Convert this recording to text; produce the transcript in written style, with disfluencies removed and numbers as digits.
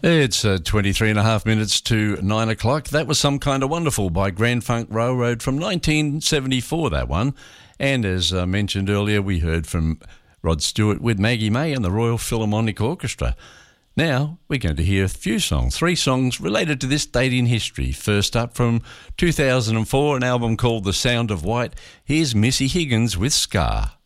It's 23 and a half minutes to 9 o'clock. That was Some Kind of Wonderful by Grand Funk Railroad from 1974, that one. And as mentioned earlier, we heard from Rod Stewart with Maggie May and the Royal Philharmonic Orchestra. Now we're going to hear a few songs, 3 songs related to this date in history. First up from 2004, an album called The Sound of White. Here's Missy Higgins with Scar.